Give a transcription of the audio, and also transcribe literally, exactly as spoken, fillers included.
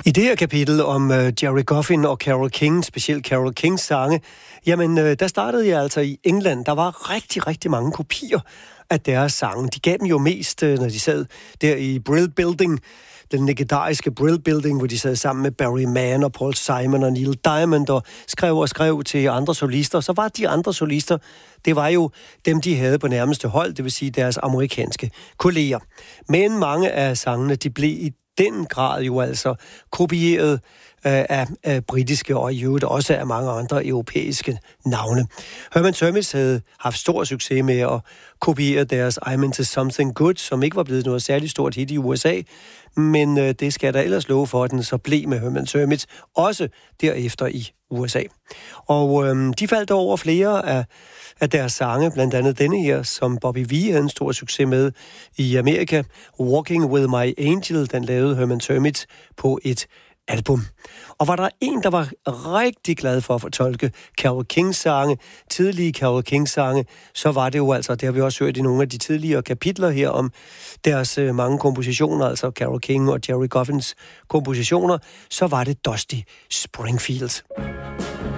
I det her kapitel om uh, Gerry Goffin og Carole King, specielt Carole Kings sange, jamen uh, der startede jeg altså i England. Der var rigtig, rigtig mange kopier af deres sange. De gav dem jo mest, uh, når de sad der i Brill Building, den legendariske Brill Building, hvor de sad sammen med Barry Mann og Paul Simon og Neil Diamond og skrev og skrev til andre solister. Så var de andre solister, det var jo dem, de havde på nærmeste hold, det vil sige deres amerikanske kolleger. Men mange af sangene, de blev i den grad jo altså kopieret øh, af, af britiske og i øvrigt også af mange andre europæiske navne. Herman Termis havde haft stor succes med at kopiere deres I'm Into Something Good, som ikke var blevet noget særligt stort hit i U S A, men øh, det skal der ellers love for, at den så blev med Herman Termis, også derefter i U S A. Og øh, de faldt over flere af, af deres sange, blandt andet denne her, som Bobby Vee havde en stor succes med i Amerika. Walking With My Angel, den lavede Herman Termis på et album. Og var der en, der var rigtig glad for at fortolke Carole Kings sange, tidlige Carole Kings sange, så var det jo altså, det har vi også hørt i nogle af de tidligere kapitler her om deres øh, mange kompositioner, altså Carole King og Gerry Goffins kompositioner, så var det Dusty Springfield.